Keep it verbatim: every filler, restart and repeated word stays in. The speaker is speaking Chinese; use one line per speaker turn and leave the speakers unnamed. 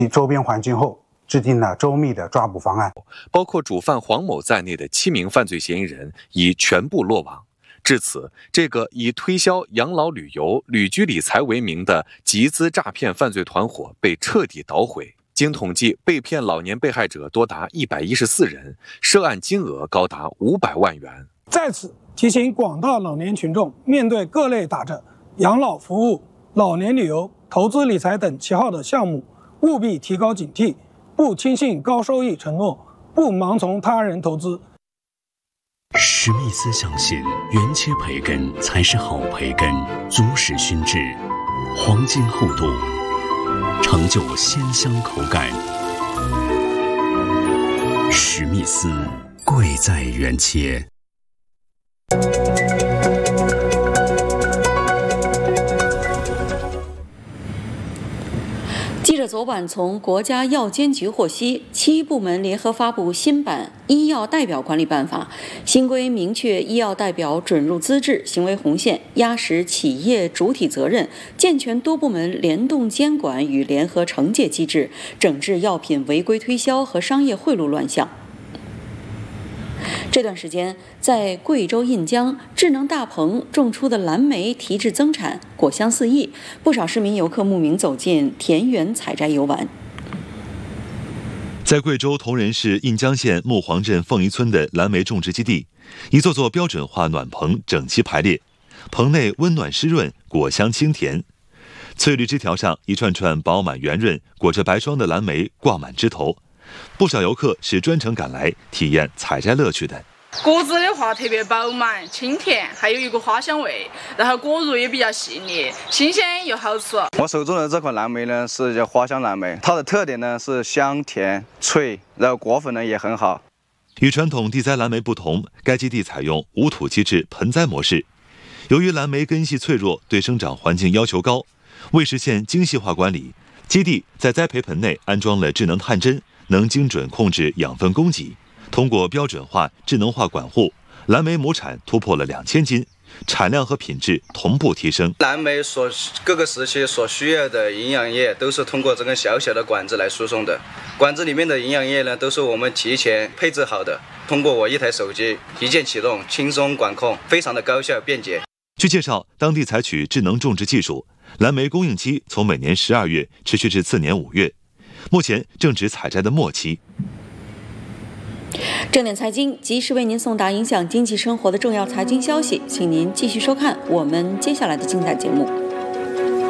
周边环境后，制定了周密的抓捕方案。
包括主犯黄某在内的七名犯罪嫌疑人已全部落网。至此，这个以推销养老旅游、旅居理财为名的集资诈骗犯罪团伙被彻底捣毁。经统计，被骗老年被害者多达一百一十四人，涉案金额高达五百万元。
在此提醒广大老年群众，面对各类打着养老服务、老年旅游、投资理财等旗号的项目，务必提高警惕，不轻信高收益承诺，不盲从他人投资。
史密斯相信，原切培根才是好培根，足使熏制，黄金厚度，成就鲜香口感。史密斯，贵在原切。
记者昨晚从国家药监局获悉，七部门联合发布新版《医药代表管理办法》，新规明确医药代表准入资质、行为红线、压实企业主体责任，健全多部门联动监管与联合惩戒机制，整治药品违规推销和商业贿赂乱象。这段时间，在贵州印江，智能大棚种出的蓝莓提质增产，果香四溢，不少市民游客慕名走进田园采摘游玩。
在贵州铜仁市印江县木黄镇凤仪村的蓝莓种植基地，一座座标准化暖棚整齐排列，棚内温暖湿润，果香清甜。翠绿枝条上一串串饱满圆润、裹着白霜的蓝莓挂满枝头，不少游客是专程赶来体验采摘乐趣的。
果子的话特别饱满、清甜，还有一股花香味，然后果肉也比较细腻，新鲜又好吃。
我手中的这款蓝莓呢是叫花香蓝莓，它的特点呢是香甜脆，然后果粉呢也很好。
与传统地栽蓝莓不同，该基地采用无土基质盆栽模式。由于蓝莓根系脆弱，对生长环境要求高，为实现精细化管理，基地在栽培盆内安装了智能探针，能精准控制养分供给。通过标准化、智能化管护，蓝莓亩产突破了两千斤，产量和品质同步提升。
蓝莓所各个时期所需要的营养液都是通过这根小小的管子来输送的，管子里面的营养液呢都是我们提前配置好的，通过我一台手机一键启动，轻松管控，非常的高效便捷。
据介绍，当地采取智能种植技术，蓝莓供应期从每年十二月持续至次年五月，目前正值采摘的末期。
正点财经及时为您送达影响经济生活的重要财经消息，请您继续收看我们接下来的精彩节目。